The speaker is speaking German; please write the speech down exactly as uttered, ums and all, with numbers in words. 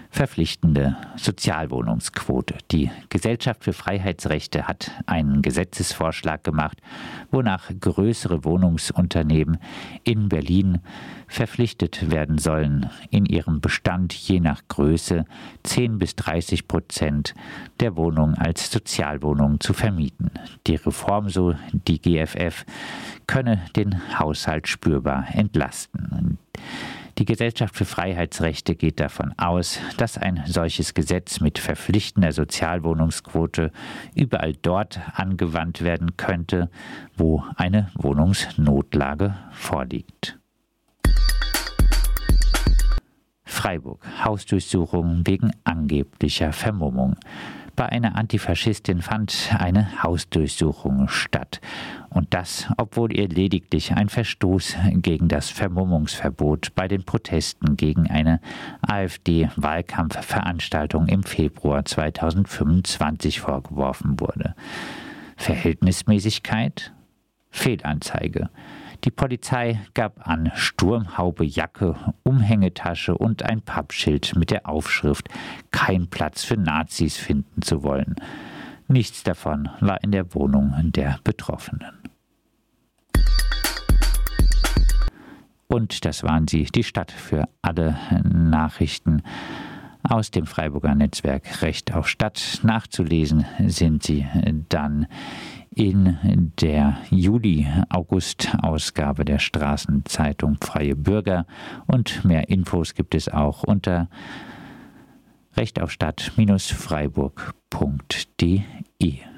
verpflichtende Sozialwohnungsquote. Die Gesellschaft für Freiheitsrechte hat einen Gesetzesvorschlag gemacht, wonach größere Wohnungsunternehmen in Berlin verpflichtet werden sollen, in ihrem Bestand je nach Größe zehn bis dreißig Prozent der Wohnungen als Sozialwohnungen zu vermieten. Die Reform, so die G F F, könne den Haushalt spürbar entlasten. Die Gesellschaft für Freiheitsrechte geht davon aus, dass ein solches Gesetz mit verpflichtender Sozialwohnungsquote überall dort angewandt werden könnte, wo eine Wohnungsnotlage vorliegt. Freiburg. Hausdurchsuchung wegen angeblicher Vermummung. Bei einer Antifaschistin fand eine Hausdurchsuchung statt. Und das, obwohl ihr lediglich ein Verstoß gegen das Vermummungsverbot bei den Protesten gegen eine AfD-Wahlkampfveranstaltung im Februar zweitausendfünfundzwanzig vorgeworfen wurde. Verhältnismäßigkeit? Fehlanzeige. Die Polizei gab an, Sturmhaube, Jacke, Umhängetasche und ein Pappschild mit der Aufschrift „Kein Platz für Nazis" finden zu wollen. Nichts davon war in der Wohnung der Betroffenen. Und das waren sie, die Stadt für alle Nachrichten aus dem Freiburger Netzwerk Recht auf Stadt. Nachzulesen sind sie dann in der Juli-August-Ausgabe der Straßenzeitung Freie Bürger, und mehr Infos gibt es auch unter rechtaufstadt Bindestrich freiburg punkt de.